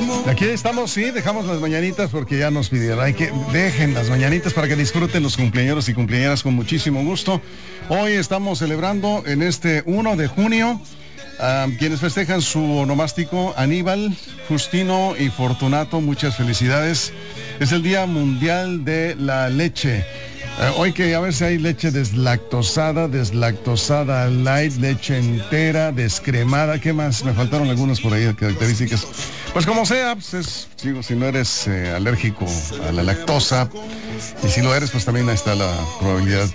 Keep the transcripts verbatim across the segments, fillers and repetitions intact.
Aquí estamos, sí, dejamos las mañanitas porque ya nos pidieron. Hay que dejen las mañanitas para que disfruten los cumpleañeros y cumpleañeras con muchísimo gusto. Hoy estamos celebrando en este primero de junio a quienes festejan su onomástico: Aníbal, Justino y Fortunato. Muchas felicidades. Es el Día Mundial de la Leche. Uh, hoy que a ver si hay leche deslactosada, deslactosada light, leche entera, descremada. ¿Qué más? Me faltaron algunas por ahí características. Pues como sea, pues es, digo, si no eres eh, alérgico a la lactosa, y si lo eres, pues también ahí está la probabilidad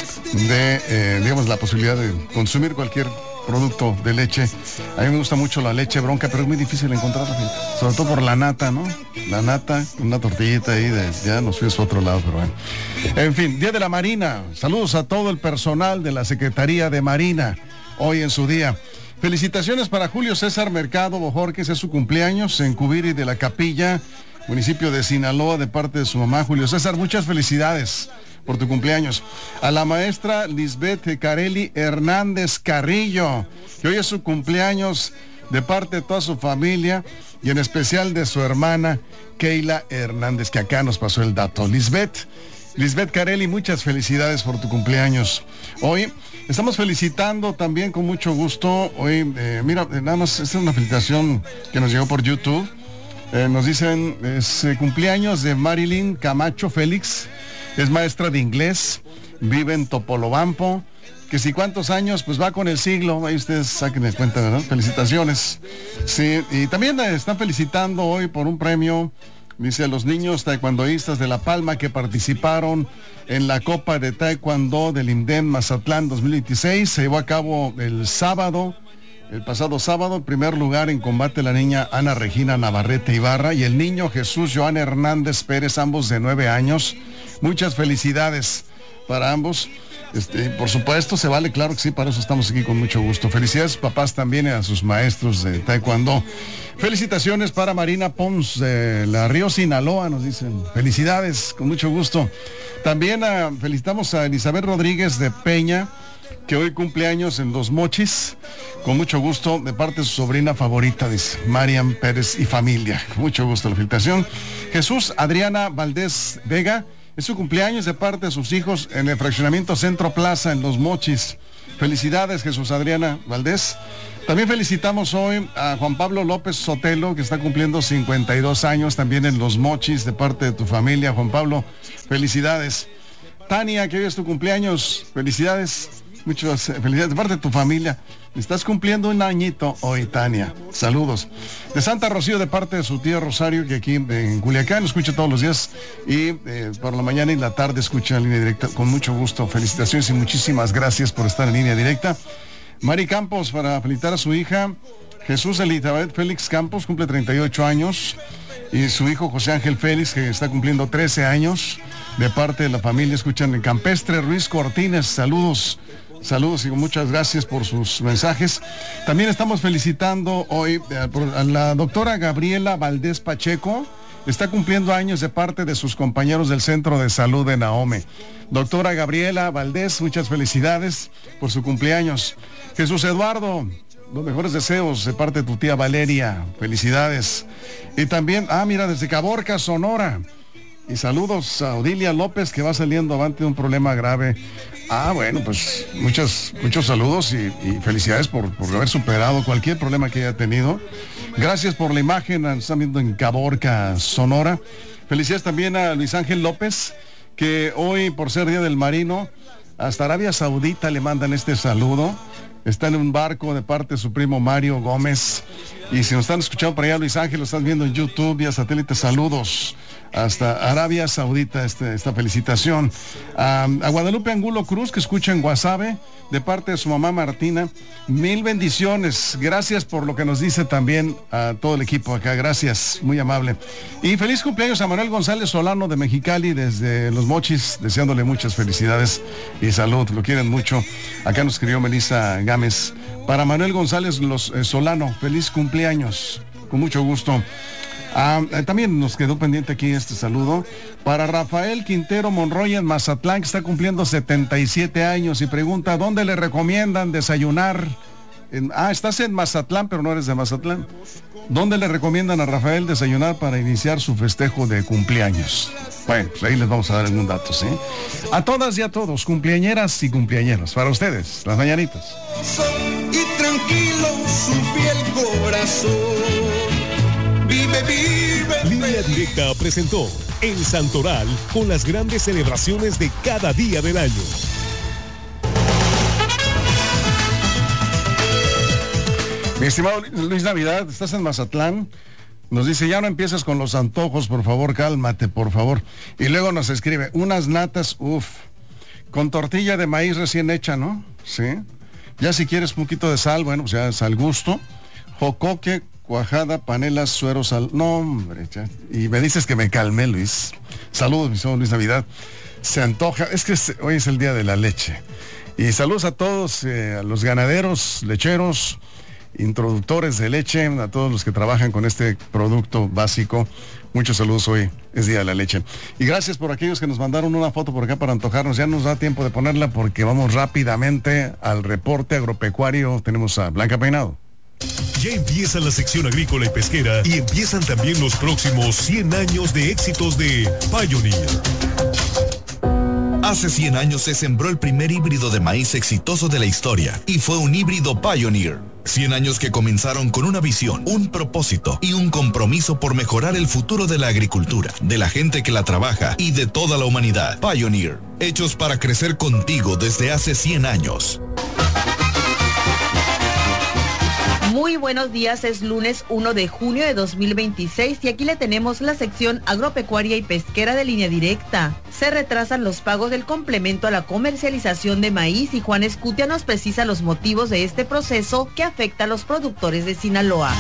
de, eh, digamos, la posibilidad de consumir cualquier producto de leche. A mí me gusta mucho la leche bronca, pero es muy difícil encontrarla, gente. Sobre todo por la nata, ¿no? La nata, una tortillita ahí, de, ya nos fuimos a otro lado, pero bueno. En fin, Día de la Marina. Saludos a todo el personal de la Secretaría de Marina, hoy en su día. Felicitaciones para Julio César Mercado Bojorquez, es su cumpleaños, en Cubiri de la Capilla, municipio de Sinaloa, de parte de su mamá. Julio César, muchas felicidades por tu cumpleaños. A la maestra Lisbeth Carelli Hernández Carrillo, que hoy es su cumpleaños, de parte de toda su familia y en especial de su hermana Keila Hernández, que acá nos pasó el dato. Lisbeth, Lisbeth Carelli, muchas felicidades por tu cumpleaños. Hoy estamos felicitando también con mucho gusto. Hoy, eh, mira, nada más, esta es una felicitación que nos llegó por YouTube. Eh, nos dicen, es eh, cumpleaños de Marilyn Camacho Félix. Es maestra de inglés, vive en Topolobampo, que si cuántos años, pues va con el siglo, ahí ustedes saquen de cuenta, ¿verdad? Felicitaciones. Sí, y también eh, están felicitando hoy por un premio, dice, a los niños taekwondoístas de La Palma que participaron en la Copa de Taekwondo del INDEM Mazatlán dos mil veintiséis, se llevó a cabo el sábado, el pasado sábado. En primer lugar en combate la niña Ana Regina Navarrete Ibarra y el niño Jesús Joan Hernández Pérez, ambos de nueve años. Muchas felicidades para ambos. Este, por supuesto, se vale, claro que sí, para eso estamos aquí con mucho gusto. Felicidades, papás, también a sus maestros de Taekwondo. Felicitaciones para Marina Pons de La Río, Sinaloa, nos dicen. Felicidades, con mucho gusto. También a, felicitamos a Elizabeth Rodríguez de Peña, que hoy cumple años en Los Mochis, con mucho gusto, de parte de su sobrina favorita, dice, Mariam Pérez y familia. Con mucho gusto la felicitación. Jesús Adriana Valdés Vega, es su cumpleaños, de parte de sus hijos en el fraccionamiento Centro Plaza en Los Mochis. Felicidades, Jesús Adriana Valdés. También felicitamos hoy a Juan Pablo López Sotelo, que está cumpliendo cincuenta y dos años, también en Los Mochis, de parte de tu familia. Juan Pablo, felicidades. Tania, que hoy es tu cumpleaños, felicidades. Muchas felicidades de parte de tu familia. Estás cumpliendo un añito hoy, Tania. Saludos. De Santa Rocío, de parte de su tía Rosario, que aquí en Culiacán escucha todos los días y eh, por la mañana y la tarde escucha en línea directa. Con mucho gusto. Felicitaciones y muchísimas gracias por estar en línea directa. Mari Campos, para felicitar a su hija Jesús Elizabeth Félix Campos, cumple treinta y ocho años. Y su hijo José Ángel Félix, que está cumpliendo trece años. De parte de la familia, escuchan en Campestre Ruiz Cortines. Saludos. Saludos y muchas gracias por sus mensajes. También estamos felicitando hoy a la doctora Gabriela Valdés Pacheco. Está cumpliendo años de parte de sus compañeros del Centro de Salud de Nahome. Doctora Gabriela Valdés, muchas felicidades por su cumpleaños. Jesús Eduardo, los mejores deseos de parte de tu tía Valeria. Felicidades. Y también, ah, mira, desde Caborca, Sonora. Y saludos a Odilia López, que va saliendo avante de un problema grave. Ah, bueno, pues muchos, muchos saludos y, y felicidades por, por haber superado cualquier problema que haya tenido. Gracias por la imagen, están viendo en Caborca, Sonora. Felicidades también a Luis Ángel López, que hoy, por ser Día del Marino, hasta Arabia Saudita le mandan este saludo. Está en un barco de parte de su primo Mario Gómez. Y si nos están escuchando por allá, Luis Ángel, lo están viendo en YouTube, vía satélite, saludos. Hasta Arabia Saudita, este, esta felicitación. A, a Guadalupe Angulo Cruz, que escucha en Guasave, de parte de su mamá Martina. Mil bendiciones. Gracias por lo que nos dice también a todo el equipo acá. Gracias, muy amable. Y feliz cumpleaños a Manuel González Solano de Mexicali, desde Los Mochis, deseándole muchas felicidades y salud. Lo quieren mucho. Acá nos escribió Melissa Gámez. Para Manuel González Los, eh, Solano, feliz cumpleaños. Con mucho gusto. Ah, también nos quedó pendiente aquí este saludo para Rafael Quintero Monroy en Mazatlán, que está cumpliendo setenta y siete años y pregunta: ¿dónde le recomiendan desayunar En, ah, estás en Mazatlán, pero no eres de Mazatlán. ¿Dónde le recomiendan a Rafael desayunar para iniciar su festejo de cumpleaños? Bueno, pues ahí les vamos a dar algún dato, ¿sí? A todas y a todos, cumpleañeras y cumpleañeros, para ustedes, las mañanitas. Y tranquilo su piel corazón. Vive, vive. Línea Directa presentó en Santoral con las grandes celebraciones de cada día del año. Mi estimado Luis Navidad, estás en Mazatlán. Nos dice, ya no empieces con los antojos, por favor, cálmate, por favor. Y luego nos escribe, unas natas, uff, con tortilla de maíz recién hecha, ¿no? Sí. Ya si quieres un poquito de sal, bueno, pues ya es al gusto. Jocoque, cuajada, panelas, suero, sal. No, hombre, ya. Y me dices que me calmé, Luis. Saludos, mi estimado Luis Navidad. Se antoja, es que es, hoy es el día de la leche. Y saludos a todos, eh, a los ganaderos, lecheros, introductores de leche, a todos los que trabajan con este producto básico. Muchos saludos, hoy es Día de la Leche. Y gracias por aquellos que nos mandaron una foto por acá para antojarnos. Ya nos da tiempo de ponerla porque vamos rápidamente al reporte agropecuario. Tenemos a Blanca Peinado. Ya empieza la sección agrícola y pesquera y empiezan también los próximos cien años de éxitos de Pioneer. Hace cien años se sembró el primer híbrido de maíz exitoso de la historia y fue un híbrido Pioneer. cien años que comenzaron con una visión, un propósito y un compromiso por mejorar el futuro de la agricultura, de la gente que la trabaja y de toda la humanidad. Pioneer, hechos para crecer contigo desde hace cien años. Muy buenos días, es lunes uno de junio de dos mil veintiséis y aquí le tenemos la sección agropecuaria y pesquera de Línea Directa. Se retrasan los pagos del complemento a la comercialización de maíz y Juan Escutia nos precisa los motivos de este proceso que afecta a los productores de Sinaloa.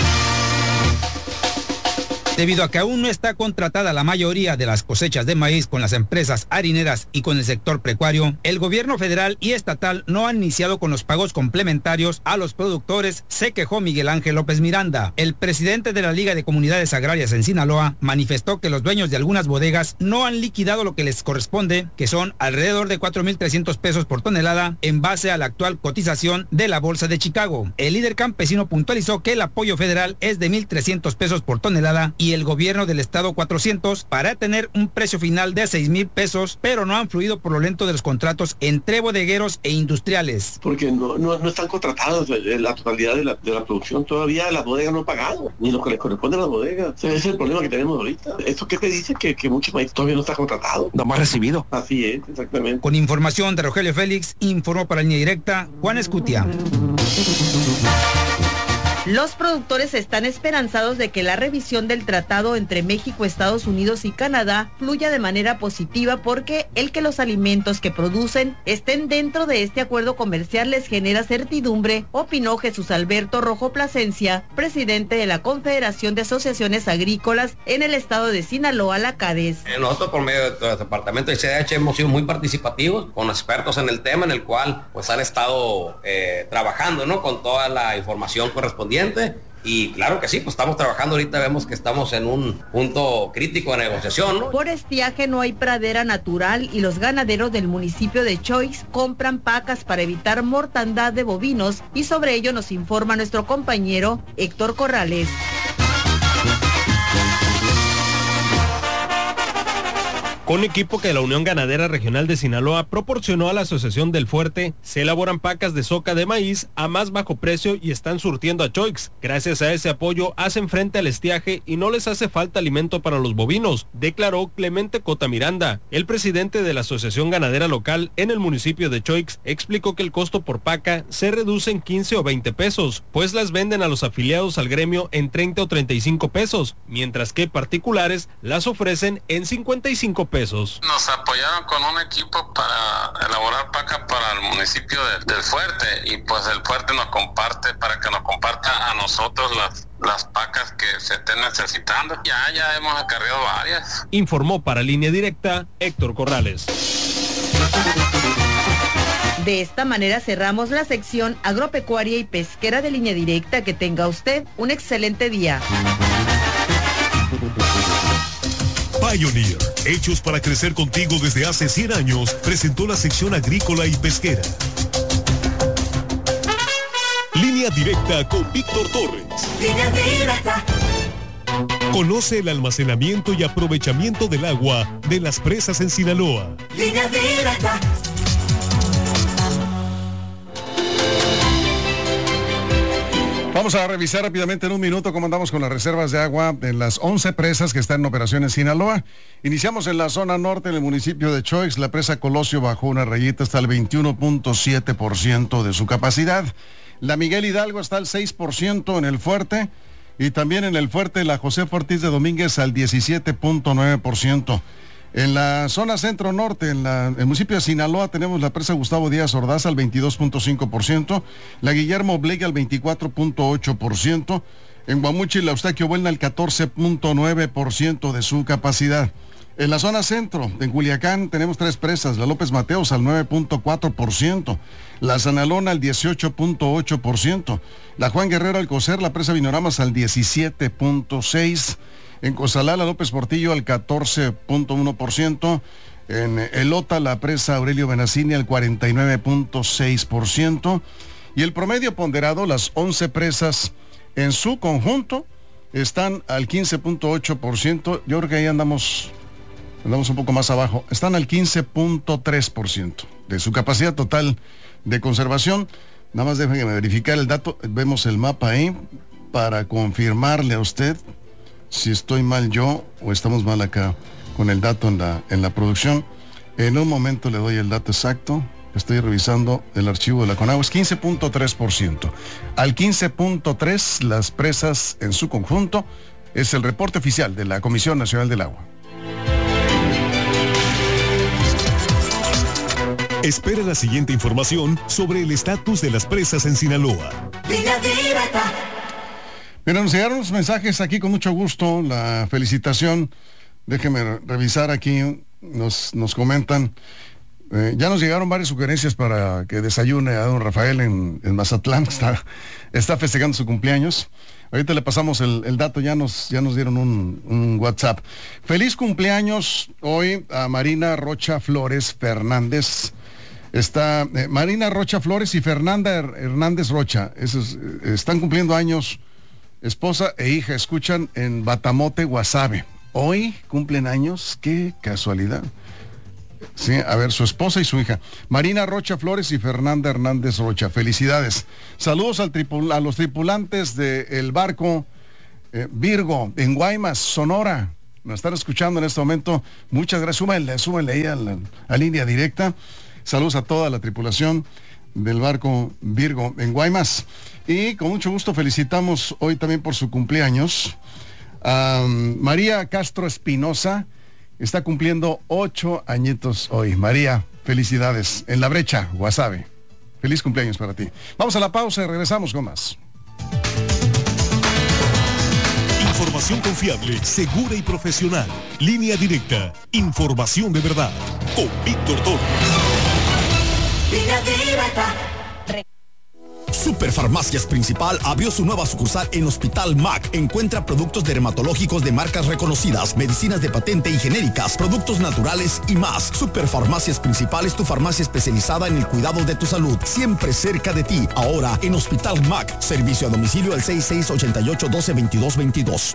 Debido a que aún no está contratada la mayoría de las cosechas de maíz con las empresas harineras y con el sector pecuario, el gobierno federal y estatal no han iniciado con los pagos complementarios a los productores, se quejó Miguel Ángel López Miranda. El presidente de la Liga de Comunidades Agrarias en Sinaloa manifestó que los dueños de algunas bodegas no han liquidado lo que les corresponde, que son alrededor de cuatro mil trescientos pesos por tonelada en base a la actual cotización de la Bolsa de Chicago. El líder campesino puntualizó que el apoyo federal es de mil trescientos pesos por tonelada y el gobierno del estado cuatrocientos para tener un precio final de seis mil pesos, pero no han fluido por lo lento de los contratos entre bodegueros e industriales. Porque no, no, no están contratados la totalidad de la, de la producción, todavía las bodegas no han pagado, ni lo que les corresponde a las bodegas. Ese es el problema que tenemos ahorita. ¿Esto qué te dice? Que, que mucho maíz todavía no está contratado. No más recibido. Así es, exactamente. Con información de Rogelio Félix, informó para Línea Directa, Juan Escutia. Los productores están esperanzados de que la revisión del tratado entre México, Estados Unidos y Canadá fluya de manera positiva porque el que los alimentos que producen estén dentro de este acuerdo comercial les genera certidumbre, opinó Jesús Alberto Rojo Plasencia, presidente de la Confederación de Asociaciones Agrícolas en el estado de Sinaloa, la CADES. Nosotros por medio del departamento de C D H hemos sido muy participativos con expertos en el tema, en el cual pues han estado eh, trabajando, ¿no?, con toda la información correspondiente. Y claro que sí, pues estamos trabajando ahorita, vemos que estamos en un punto crítico de negociación, ¿no? Por estiaje no hay pradera natural y los ganaderos del municipio de Choix compran pacas para evitar mortandad de bovinos y sobre ello nos informa nuestro compañero Héctor Corrales. Con equipo que la Unión Ganadera Regional de Sinaloa proporcionó a la Asociación del Fuerte, se elaboran pacas de soca de maíz a más bajo precio y están surtiendo a Choix. Gracias a ese apoyo hacen frente al estiaje y no les hace falta alimento para los bovinos, declaró Clemente Cota Miranda. El presidente de la Asociación Ganadera Local en el municipio de Choix explicó que el costo por paca se reduce en quince o veinte pesos, pues las venden a los afiliados al gremio en treinta o treinta y cinco pesos, mientras que particulares las ofrecen en cincuenta y cinco pesos. Nos apoyaron con un equipo para elaborar paca para el municipio de, del Fuerte y pues el Fuerte nos comparte para que nos comparta a nosotros las, las pacas que se estén necesitando. Ya, ya hemos acarreado varias. Informó para Línea Directa Héctor Corrales. De esta manera cerramos la sección agropecuaria y pesquera de Línea Directa. Que tenga usted un excelente día. Pioneer, hechos para crecer contigo desde hace cien años, presentó la sección agrícola y pesquera. Línea Directa con Víctor Torres. Línea Directa. Conoce el almacenamiento y aprovechamiento del agua de las presas en Sinaloa. Línea Directa. Vamos a revisar rápidamente en un minuto cómo andamos con las reservas de agua en las once presas que están en operación en Sinaloa. Iniciamos en la zona norte, en el municipio de Choix. La presa Colosio bajó una rayita hasta el veintiuno punto siete por ciento de su capacidad. La Miguel Hidalgo está al seis por ciento en el Fuerte. Y también en el Fuerte la José Ortiz de Domínguez al diecisiete punto nueve por ciento. En la zona centro-norte, en la, el municipio de Sinaloa, tenemos la presa Gustavo Díaz Ordaz al veintidós punto cinco por ciento, la Guillermo Blake al veinticuatro punto ocho por ciento, en Guamuchi la Eustaquio Buelna al catorce punto nueve por ciento de su capacidad. En la zona centro, en Culiacán, tenemos tres presas, la López Mateos al nueve punto cuatro por ciento, la Sanalona al dieciocho punto ocho por ciento, la Juan Guerrero Alcocer, la presa Vinoramas al diecisiete punto seis por ciento, en Cozalá, la López Portillo al catorce punto uno por ciento. En Elota, la presa Aurelio Benacini al cuarenta y nueve punto seis por ciento. Y el promedio ponderado, las once presas en su conjunto, están al quince punto ocho por ciento. Yo creo que ahí andamos, andamos un poco más abajo. Están al quince punto tres por ciento de su capacidad total de conservación. Nada más déjenme verificar el dato. Vemos el mapa ahí para confirmarle a usted si estoy mal yo o estamos mal acá con el dato en la, en la producción. En un momento le doy el dato exacto. Estoy revisando el archivo de la CONAGUA. Es quince punto tres por ciento. Al quince punto tres por ciento las presas en su conjunto. Es el reporte oficial de la Comisión Nacional del Agua. Espera la siguiente información sobre el estatus de las presas en Sinaloa. Línea Directa. Mira, nos llegaron los mensajes aquí con mucho gusto, la felicitación. Déjeme revisar aquí, nos, nos comentan. Eh, ya nos llegaron varias sugerencias para que desayune a don Rafael en, en Mazatlán, está, está festejando su cumpleaños. Ahorita le pasamos el, el dato, ya nos, ya nos dieron un, un WhatsApp. Feliz cumpleaños hoy a Marina Rocha Flores Fernández. Está eh, Marina Rocha Flores y Fernanda Hernández Rocha. Esos, eh, están cumpliendo años. Esposa e hija escuchan en Batamote, Guasave. Hoy cumplen años, qué casualidad. Sí, a ver, su esposa y su hija. Marina Rocha Flores y Fernanda Hernández Rocha. Felicidades. Saludos al tripul a los tripulantes del barco eh, Virgo en Guaymas, Sonora. Nos están escuchando en este momento. Muchas gracias. Súmenle, súmenle ahí a la a línea directa. Saludos a toda la tripulación del barco Virgo en Guaymas. Y con mucho gusto felicitamos hoy también por su cumpleaños a um, María Castro Espinosa. Está cumpliendo ocho añitos hoy. María, felicidades. En La Brecha, Guasave. Feliz cumpleaños para ti. Vamos a la pausa y regresamos con más. Información confiable, segura y profesional. Línea Directa. Información de verdad. Con Víctor Torres. Línea Directa. Superfarmacias Principal abrió su nueva sucursal en Hospital M A C. Encuentra productos dermatológicos de marcas reconocidas, medicinas de patente y genéricas, productos naturales y más. Superfarmacias Principal es tu farmacia especializada en el cuidado de tu salud, siempre cerca de ti. Ahora en Hospital M A C. Servicio a domicilio al seis seis ocho ocho, uno dos dos dos veintidós.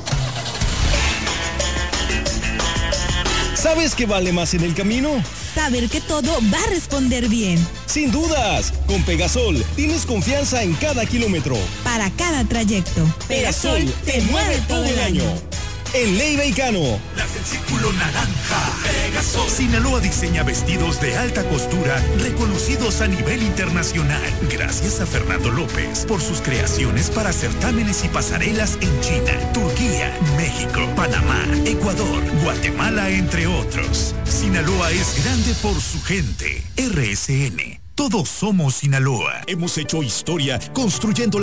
¿Sabes qué vale más en el camino? Saber que todo va a responder bien. Sin dudas, con Pegasol tienes confianza en cada kilómetro. Para cada trayecto. Pegasol te mueve todo el año. En Leiva y Cano. Las del Círculo Naranja. Pegasol. Sinaloa diseña vestidos de alta costura reconocidos a nivel internacional. Gracias a Fernando López por sus creaciones para certámenes y pasarelas en China, Turquía, México, Panamá, Ecuador, Guatemala, entre otros. Sinaloa es grande por su gente. R S N. Todos somos Sinaloa. Hemos hecho historia construyendo